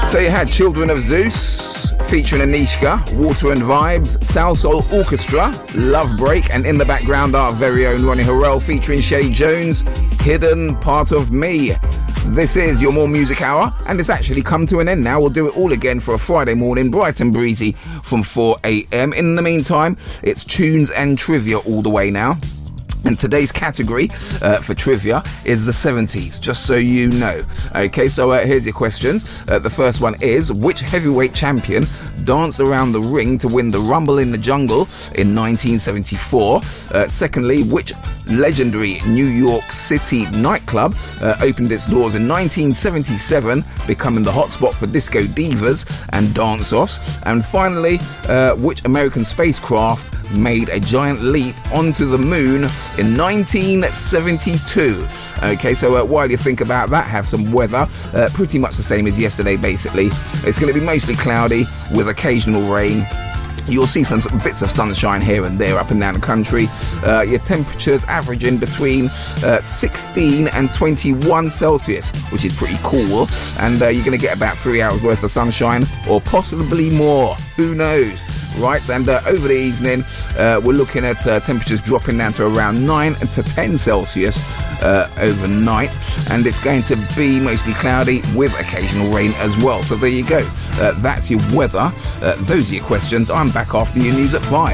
So you had Children of Zeus featuring Anishka, Water and Vibes, Salsoul Orchestra, Love Break, and in the background our very own Ronnie Harrell featuring Shay Jones, Hidden Part of Me. This is your More Music Hour, and it's actually come to an end now. We'll do it all again for a Friday morning, bright and breezy from 4 a.m. In the meantime, it's tunes and trivia all the way now. And today's category for trivia is the 70s, just so you know. Okay, so here's your questions. The first one is, which heavyweight champion danced around the ring to win the Rumble in the Jungle in 1974? Secondly, which legendary New York City nightclub opened its doors in 1977, becoming the hotspot for disco divas and dance-offs? And finally, which American spacecraft made a giant leap onto the moon in 1972? Okay, so while you think about that, have some weather. Pretty much the same as yesterday, basically. It's going to be mostly cloudy with occasional rain. You'll see some bits of sunshine here and there up and down the country. Your temperatures averaging between 16 and 21 Celsius, which is pretty cool. And you're going to get about 3 hours worth of sunshine, or possibly more. Who knows? Right, and over the evening, we're looking at temperatures dropping down to around 9 to 10 Celsius overnight, and it's going to be mostly cloudy with occasional rain as well. So there you go. That's your weather. Those are your questions. I'm back after your news at 5.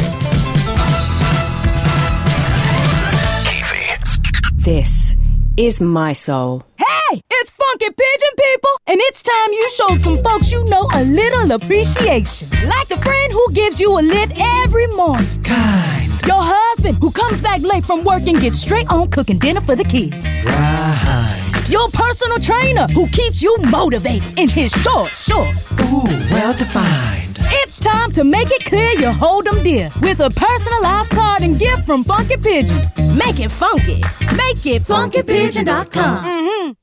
Kiwi. This is My Soul. Hey, it's Funky Pigeon, people, and it's time you showed some folks you know a little appreciation. Like the friend who gives you a lift every morning. Kind. Your husband who comes back late from work and gets straight on cooking dinner for the kids. Right. Your personal trainer who keeps you motivated in his short shorts. Ooh, well defined. It's time to make it clear you hold them dear with a personalized card and gift from Funky Pigeon. Make it funky. Make it funkypigeon.com.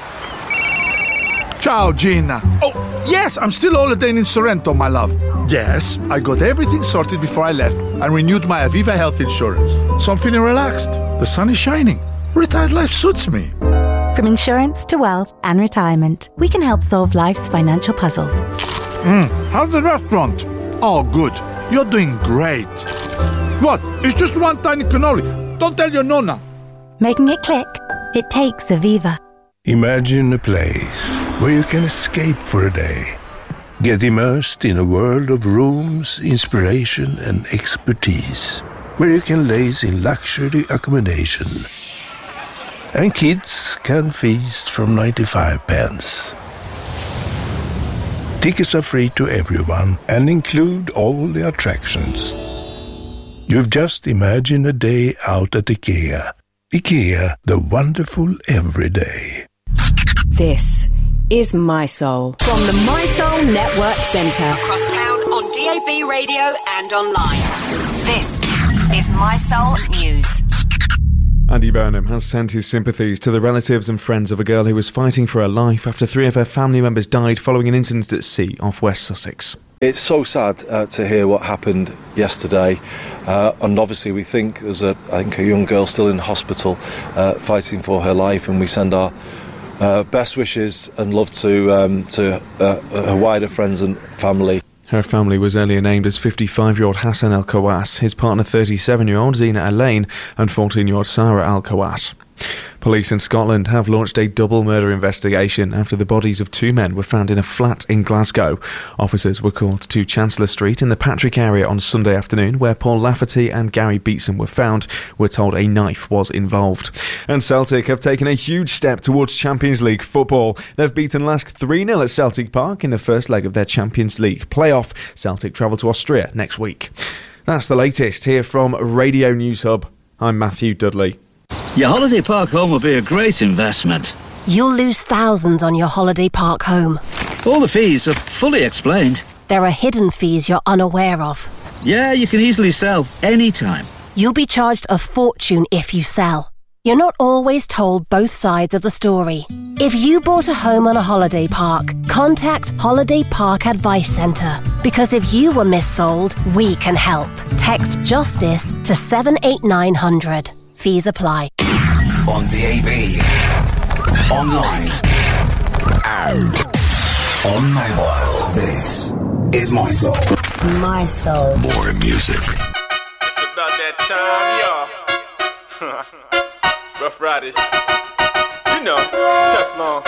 Ciao, Gina. Oh, yes, I'm still holidaying in Sorrento, my love. Yes, I got everything sorted before I left and renewed my Aviva health insurance. So I'm feeling relaxed. The sun is shining. Retired life suits me. From insurance to wealth and retirement, we can help solve life's financial puzzles. How's the restaurant? Oh, good. You're doing great. What? It's just one tiny cannoli. Don't tell your nonna. Making it click? It takes Aviva. Imagine a place where you can escape for a day. Get immersed in a world of rooms, inspiration and expertise. Where you can laze in luxury accommodation. And kids can feast from 95 pence. Tickets are free to everyone and include all the attractions. You've just imagined a day out at IKEA. IKEA, the wonderful everyday. This is My Soul. From the My Soul Network Centre. Across town on DAB radio and online. This is My Soul News. Andy Burnham has sent his sympathies to the relatives and friends of a girl who was fighting for her life after 3 of her family members died following an incident at sea off West Sussex. It's so sad to hear what happened yesterday, and obviously we think there's a young girl still in hospital fighting for her life, and we send our best wishes and love to her wider friends and family. Her family was earlier named as 55-year-old Hassan Al Kawas, his partner 37-year-old Zina Alain, and 14-year-old Sarah Al Kawas. Police in Scotland have launched a double murder investigation after the bodies of 2 men were found in a flat in Glasgow. Officers were called to Chancellor Street in the Patrick area on Sunday afternoon, where Paul Lafferty and Gary Beatson were found. We're told a knife was involved. And Celtic have taken a huge step towards Champions League football. They've beaten Lask 3-0 at Celtic Park in the first leg of their Champions League playoff. Celtic travel to Austria next week. That's the latest here from Radio News Hub. I'm Matthew Dudley. Your holiday park home will be a great investment. You'll lose thousands on your holiday park home. All the fees are fully explained. There are hidden fees you're unaware of. Yeah, you can easily sell anytime. You'll be charged a fortune if you sell. You're not always told both sides of the story. If you bought a home on a holiday park, contact Holiday Park Advice Centre. Because if you were missold, we can help. Text JUSTICE to 78900. Fees apply. On DAB, online, and On mobile, this is My Soul. My Soul. More music. It's about that time, y'all. Rough Riders. You know, Teflon.